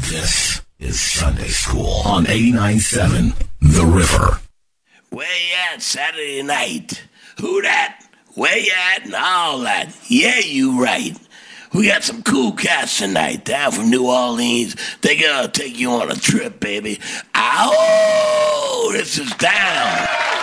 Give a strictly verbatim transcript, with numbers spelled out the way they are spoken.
This is Sunday School on eighty-nine point seven The River. Where you at Saturday night? Who that? Where you at and all that? Yeah, you right. We got some cool cats tonight down from New Orleans. They gonna take you on a trip, baby. Ow! This is down.